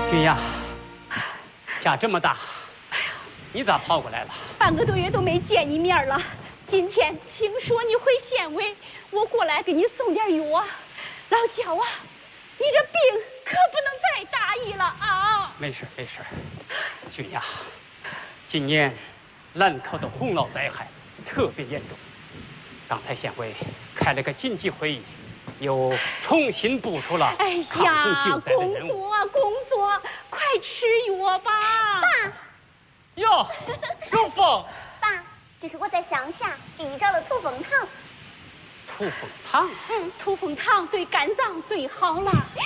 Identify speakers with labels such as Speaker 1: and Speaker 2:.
Speaker 1: 君呀，家这么大，你咋跑过来了？
Speaker 2: 半个多月都没见你面了，今天听说你回县委，我过来给你送点药。老焦啊，你这病可不能再大意了啊！
Speaker 1: 没事没事，君呀，今年兰考的洪涝灾害特别严重，刚才县委开了个紧急会议，又重新部署了
Speaker 2: 哎呀，工作，快吃药吧！
Speaker 3: 爸，
Speaker 1: 哟，如风，
Speaker 3: 爸，这是我在乡下给你找了土蜂糖。
Speaker 1: 土蜂糖？
Speaker 2: 土蜂糖对肝脏最好了。